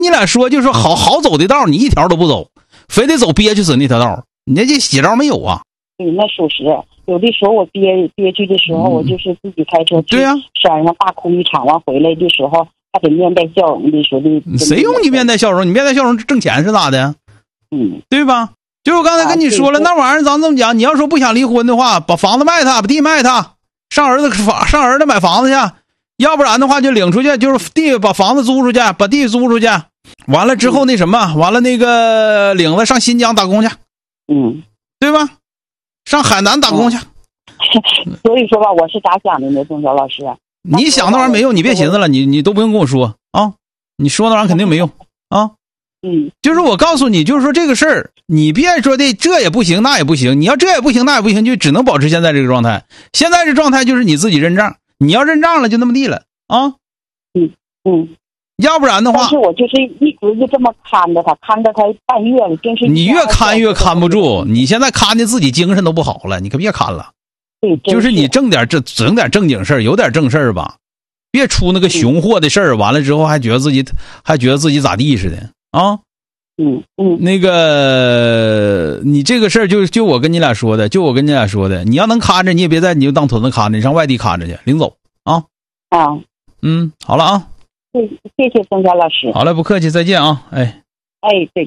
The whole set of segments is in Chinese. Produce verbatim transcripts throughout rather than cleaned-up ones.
你俩说就是说好好走的道，你一条都不走，非得走憋屈死那条道，你这写招没有啊？ 对，那属实。有的时候我憋憋屈的时候，嗯、我就是自己开车去山上大哭一场，完回来的时候还得面带笑容的说的。 谁用你面带笑容？你面带笑容挣钱是咋的？ 嗯， 对吧？就我刚才跟你说了，啊、那玩意儿咱这么讲，你要说不想离婚的话，把房子卖他，把地卖他，上儿子房上儿子买房子去，要不然的话就领出去，就是地把房子租出去，把地租出去，完了之后那什么，完了那个领子上新疆打工去， 嗯， 对吧？上海南打工去。 嗯、所以说吧，我是咋想的呢，钟晓老师？ 你想那玩意儿没用，你别寻思了，你你都不用跟我说啊，你说那玩意儿肯定没用啊。 嗯， 就是我告诉你，就是说这个事儿，你别说的这也不行，那也不行。你要这也不行，那也不行，就只能保持现在这个状态。现在这状态就是你自己认账，你要认账了，就那么地了啊。 嗯嗯， 要不然的话， 但是我就是一直就这么看着他，看着他半月了，真是你越看越看不住。你现在看的自己精神都不好了，你可别看了。 对， 就是你挣点这整点正经事儿，有点正事儿吧，别出那个熊货的事儿。完了之后还觉得自己还觉得自己咋地似的。啊， 嗯嗯， 那个，你这个事儿就就我跟你俩说的，就我跟你俩说的，你要能看着，你也别在你就当屯子看着，你上外地看着去，领走啊。 啊， 嗯，好了啊， 谢谢谢钟晓老师。 好了，不客气，再见啊，哎， 哎，对。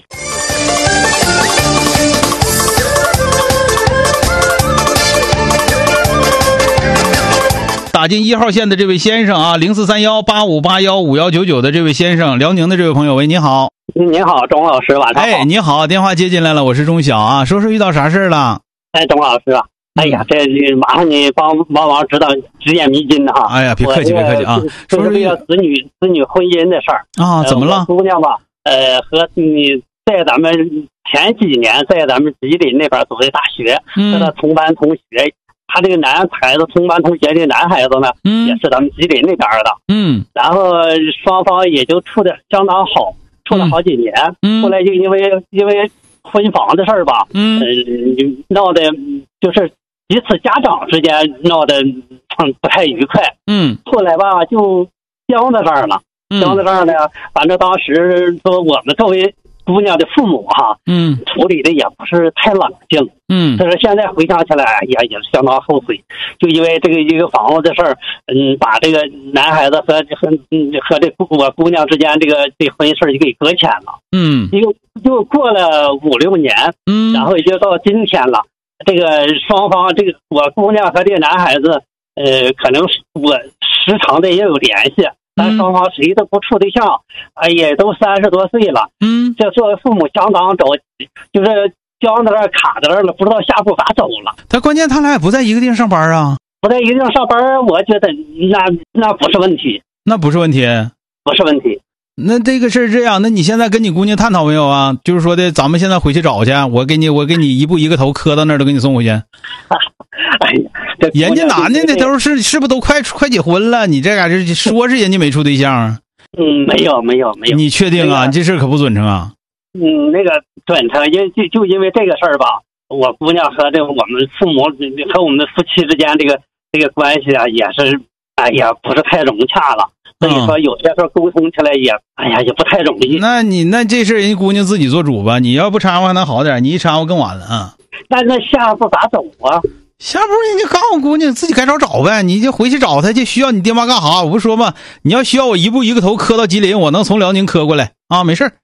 打进一号线的这位先生啊，零四三幺八五八幺五幺九九的这位先生，辽宁的这位朋友，喂，你好。 你好，钟老师，晚上好。 哎，你好，电话接进来了，我是钟晓啊，说说遇到啥事了？ 哎，钟老师啊，哎呀，这麻烦你帮帮忙指导指点迷津哈。 哎呀，别客气，别客气啊。 说说这个子女子女婚姻的事儿啊，怎么了？ 呃、姑娘吧，呃，和你在咱们前几年在咱们吉林那边读的大学， 嗯、 和他同班同学。他这个男孩子同班同学的男孩子呢， 嗯， 也是咱们吉林那边的， 嗯， 然后双方也就处的相当好，处了好几年， 嗯， 后来就因为因为婚房的事儿吧， 嗯， 呃，闹的就是彼此家长之间闹得嗯不太愉快， 嗯， 后来吧就僵在这儿了，僵在这儿呢，反正当时说我们作为姑娘的父母哈， 嗯， 处理的也不是太冷静， 嗯， 但是现在回想起来也也是相当后悔，就因为这个一个房子的事儿，嗯，把这个男孩子和和嗯和这我姑娘之间这个这婚事就给搁浅了， 嗯， 又又过了五六年， 嗯， 然后也就到今天了，这个双方这个我姑娘和这个男孩子，呃，可能我时常的也有联系。但双方谁都不处对象，哎呀，都三十多岁了， 嗯， 这作为父母相当着急，就是僵在那儿卡在那儿了，不知道下步咋走了。 他关键他俩也不在一个地方上班啊， 不在一个地方上班，我觉得那那不是问题， 那不是问题， 不是问题。 那这个事儿这样，那你现在跟你姑娘探讨没有啊？就是说的，咱们现在回去找去，我给你，我给你一步一个头磕到那儿，都给你送回去。 哎呀， 人家男的那头是是不是都快快结婚了？你这嘎这说是人家没处对象？ 嗯，没有没有没有。 你确定啊？那个、这事可不准成啊？ 嗯，那个准成，因就就因为这个事儿吧，我姑娘和这我们父母和我们夫妻之间这个这个关系啊，也是哎呀不是太融洽了。所以说有些时候沟通起来也哎呀也不太容易。 那你那这事人家姑娘自己做主吧，你要不掺和还能好点，你一掺和更晚了啊。 那那下一步咋走啊？ 下步人家告诉姑娘自己该找找呗，你就回去找他去，需要你爹妈干啥？我不说嘛，你要需要我一步一个头磕到吉林，我能从辽宁磕过来啊，没事儿。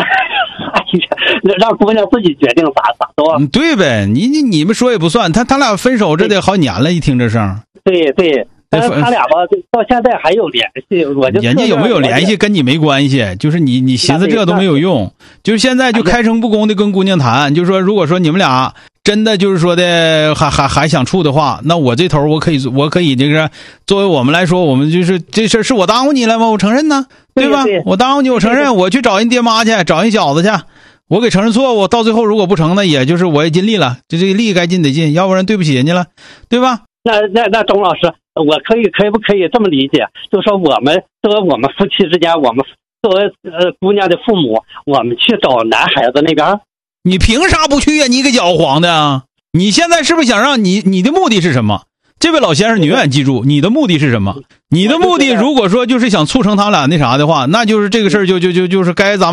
让姑娘自己决定咋咋做。 嗯，对呗，你你你们说也不算，他他俩分手这得好几年了，一听这声。 对对。但是他俩吧，到现在还有联系，我就人家有没有联系跟你没关系，就是你你寻思这都没有用，就是现在就开诚布公的跟姑娘谈，就是说如果说你们俩真的就是说的还还还想处的话，那我这头我可以我可以这个作为我们来说，我们就是这事是我耽误你了吗？我承认呢，对吧？ 对对我耽误你，我承认，我去找人爹妈去，找人小子去。我给承认错误，到最后如果不成，那也就是我也尽力了，就这个力该尽得尽，要不然对不起人家了，对吧？ 那那那钟老师，我可以可以不可以这么理解？就说我们作为我们夫妻之间，我们作为呃姑娘的父母，我们去找男孩子那边， 你凭啥不去呀？你个搅黄的啊！你现在是不是想让你你的目的是什么？这位老先生，你永远记住，你的目的是什么？你的目的如果说就是想促成他俩那啥的话，那就是这个事儿就就就就是该咱们。